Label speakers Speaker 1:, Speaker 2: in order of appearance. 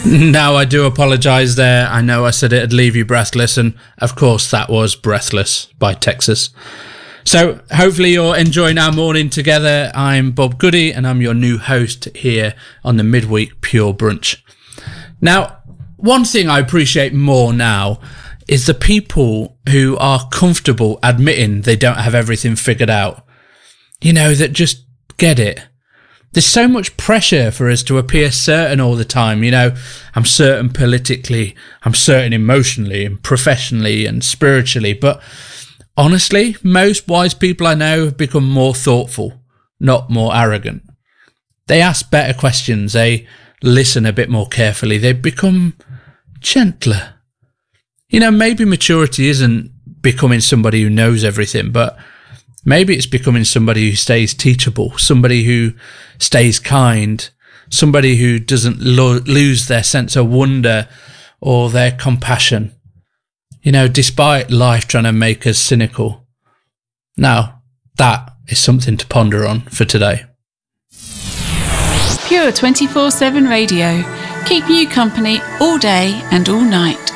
Speaker 1: Now, I do apologise there. I know I said it'd leave you breathless, and of course that was Breathless by Texas. So hopefully you're enjoying our morning together. I'm Bob Goody, and I'm your new host here on the Midweek Pure Brunch. Now, one thing I appreciate more now is the people who are comfortable admitting they don't have everything figured out. You know, that just get it. There's so much pressure for us to appear certain all the time. You know, I'm certain politically, I'm certain emotionally and professionally and spiritually. But honestly, most wise people I know have become more thoughtful, not more arrogant. They ask better questions. They listen a bit more carefully. They become gentler. You know, maybe maturity isn't becoming somebody who knows everything, but maybe it's becoming somebody who stays teachable, somebody who stays kind, somebody who doesn't lose their sense of wonder or their compassion, you know, despite life trying to make us cynical. Now, that is something to ponder on for today.
Speaker 2: Pure 24/7 radio, keeping you company all day and all night.